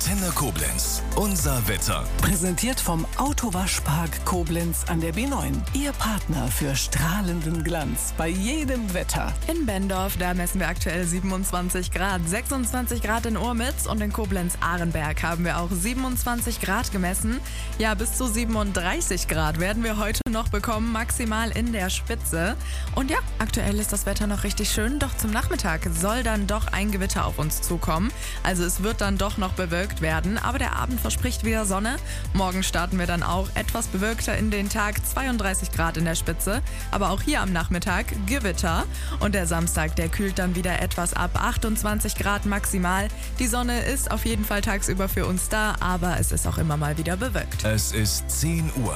Antenne Koblenz. Unser Wetter. Präsentiert vom Autowaschpark Koblenz an der B9. Ihr Partner für strahlenden Glanz bei jedem Wetter. In Bendorf, da messen wir aktuell 27 Grad. 26 Grad in Urmitz und in Koblenz-Ahrenberg haben wir auch 27 Grad gemessen. Ja, bis zu 37 Grad werden wir heute noch bekommen, maximal in der Spitze. Und ja, aktuell ist das Wetter noch richtig schön, doch zum Nachmittag soll dann doch ein Gewitter auf uns zukommen. Also es wird dann doch noch bewölkt werden, aber der Abend verspricht wieder Sonne. Morgen starten wir dann auch etwas bewölkter in den Tag, 32 Grad in der Spitze. Aber auch hier am Nachmittag Gewitter. Und der Samstag, der kühlt dann wieder etwas ab, 28 Grad maximal. Die Sonne ist auf jeden Fall tagsüber für uns da, aber es ist auch immer mal wieder bewölkt. Es ist 10 Uhr.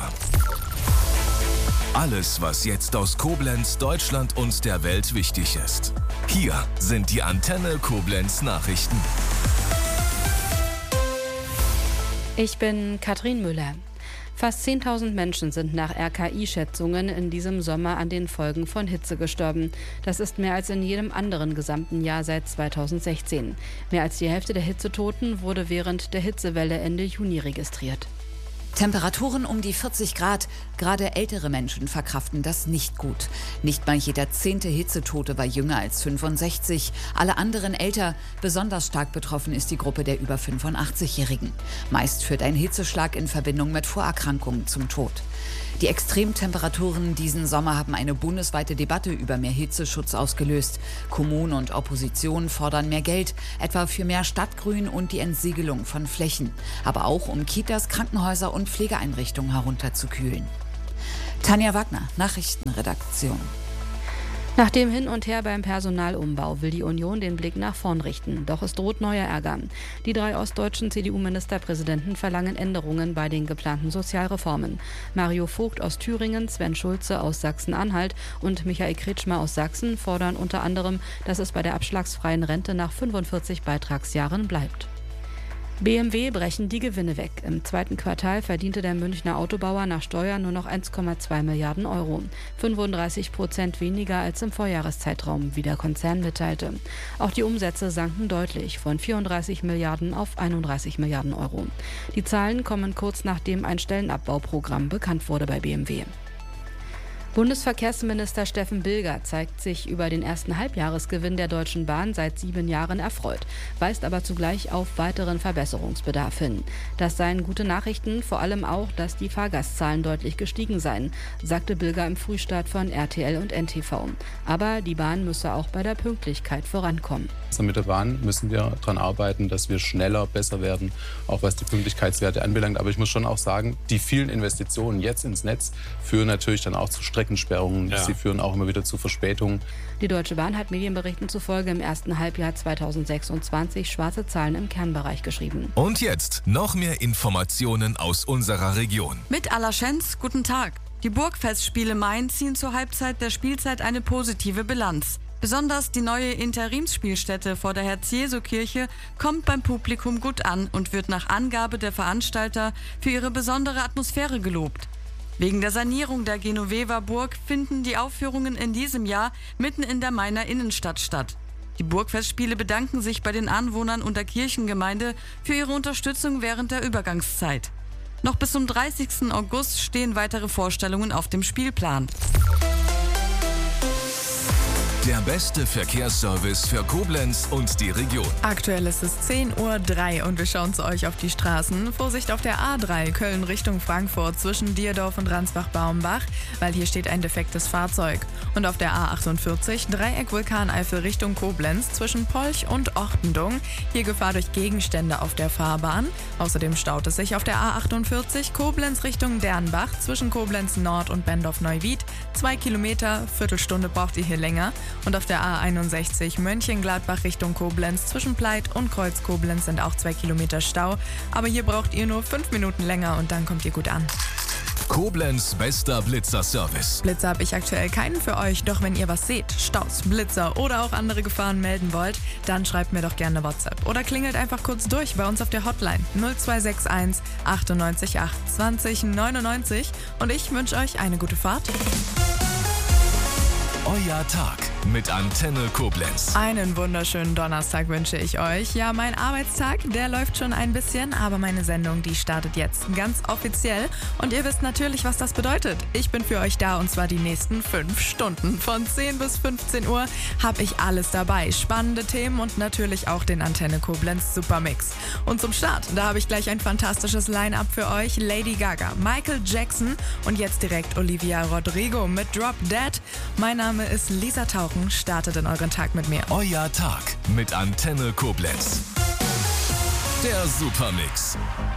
Alles, was jetzt aus Koblenz, Deutschland und der Welt wichtig ist. Hier sind die Antenne Koblenz Nachrichten. Ich bin Katrin Müller. Fast 10.000 Menschen sind nach RKI-Schätzungen in diesem Sommer an den Folgen von Hitze gestorben. Das ist mehr als in jedem anderen gesamten Jahr seit 2016. Mehr als die Hälfte der Hitzetoten wurde während der Hitzewelle Ende Juni registriert. Temperaturen um die 40 Grad. Gerade ältere Menschen verkraften das nicht gut. Nicht mal jeder 10. Hitzetote war jünger als 65. Alle anderen älter. Besonders stark betroffen ist die Gruppe der über 85-Jährigen. Meist führt ein Hitzeschlag in Verbindung mit Vorerkrankungen zum Tod. Die Extremtemperaturen diesen Sommer haben eine bundesweite Debatte über mehr Hitzeschutz ausgelöst. Kommunen und Opposition fordern mehr Geld, etwa für mehr Stadtgrün und die Entsiegelung von Flächen. Aber auch um Kitas, Krankenhäuser und Pflegeeinrichtungen herunterzukühlen. Tanja Wagner, Nachrichtenredaktion. Nach dem Hin und Her beim Personalumbau will die Union den Blick nach vorn richten. Doch es droht neuer Ärger. Die 3 ostdeutschen CDU-Ministerpräsidenten verlangen Änderungen bei den geplanten Sozialreformen. Mario Vogt aus Thüringen, Sven Schulze aus Sachsen-Anhalt und Michael Kretschmer aus Sachsen fordern unter anderem, dass es bei der abschlagsfreien Rente nach 45 Beitragsjahren bleibt. BMW brechen die Gewinne weg. Im zweiten Quartal verdiente der Münchner Autobauer nach Steuern nur noch 1,2 Milliarden Euro. 35% weniger als im Vorjahreszeitraum, wie der Konzern mitteilte. Auch die Umsätze sanken deutlich, von 34 Milliarden auf 31 Milliarden Euro. Die Zahlen kommen kurz nachdem ein Stellenabbauprogramm bekannt wurde bei BMW. Bundesverkehrsminister Steffen Bilger zeigt sich über den ersten Halbjahresgewinn der Deutschen Bahn seit 7 Jahren erfreut, weist aber zugleich auf weiteren Verbesserungsbedarf hin. Das seien gute Nachrichten, vor allem auch, dass die Fahrgastzahlen deutlich gestiegen seien, sagte Bilger im Frühstart von RTL und NTV. Aber die Bahn müsse auch bei der Pünktlichkeit vorankommen. Mit der Bahn müssen wir daran arbeiten, dass wir schneller, besser werden, auch was die Pünktlichkeitswerte anbelangt. Aber ich muss schon auch sagen, die vielen Investitionen jetzt ins Netz führen natürlich dann auch zu Streckensperrungen. Ja. Sie führen auch immer wieder zu Verspätungen. Die Deutsche Bahn hat Medienberichten zufolge im ersten Halbjahr 2026 schwarze Zahlen im Kernbereich geschrieben. Und jetzt noch mehr Informationen aus unserer Region. Mit Alaschenz, guten Tag. Die Burgfestspiele Main ziehen zur Halbzeit der Spielzeit eine positive Bilanz. Besonders die neue Interimsspielstätte vor der Herz-Jesu-Kirche kommt beim Publikum gut an und wird nach Angabe der Veranstalter für ihre besondere Atmosphäre gelobt. Wegen der Sanierung der Genoveva Burg finden die Aufführungen in diesem Jahr mitten in der Mainer Innenstadt statt. Die Burgfestspiele bedanken sich bei den Anwohnern und der Kirchengemeinde für ihre Unterstützung während der Übergangszeit. Noch bis zum 30. August stehen weitere Vorstellungen auf dem Spielplan. Der beste Verkehrsservice für Koblenz und die Region. Aktuell ist es 10:03 Uhr und wir schauen zu euch auf die Straßen. Vorsicht auf der A3 Köln Richtung Frankfurt zwischen Dierdorf und Ransbach-Baumbach, weil hier steht ein defektes Fahrzeug. Und auf der A48 Dreieck Vulkaneifel Richtung Koblenz zwischen Polch und Ortendung. Hier Gefahr durch Gegenstände auf der Fahrbahn. Außerdem staut es sich auf der A48 Koblenz Richtung Dernbach zwischen Koblenz Nord und Bendorf-Neuwied. 2 Kilometer, Viertelstunde braucht ihr hier länger. Und auf der A61 Mönchengladbach Richtung Koblenz zwischen Pleit und Kreuz Koblenz sind auch 2 Kilometer Stau. Aber hier braucht ihr nur 5 Minuten länger und dann kommt ihr gut an. Koblenz bester Blitzer-Service. Blitzer habe ich aktuell keinen für euch, doch wenn ihr was seht, Staus, Blitzer oder auch andere Gefahren melden wollt, dann schreibt mir doch gerne WhatsApp oder klingelt einfach kurz durch bei uns auf der Hotline 0261 98 8 20 99 und ich wünsche euch eine gute Fahrt. Euer Tag. mit Antenne Koblenz. Einen wunderschönen Donnerstag wünsche ich euch. Ja, mein Arbeitstag, der läuft schon ein bisschen, aber meine Sendung, die startet jetzt ganz offiziell. Und ihr wisst natürlich, was das bedeutet. Ich bin für euch da und zwar die nächsten 5 Stunden. Von 10 bis 15 Uhr habe ich alles dabei. Spannende Themen und natürlich auch den Antenne Koblenz Supermix. Und zum Start, da habe ich gleich ein fantastisches Line-Up für euch. Lady Gaga, Michael Jackson und jetzt direkt Olivia Rodrigo mit Drop Dead. Mein Name ist Lisa Tauchen. Startet in euren Tag mit mir. Euer Tag mit Antenne Koblenz. Der Supermix.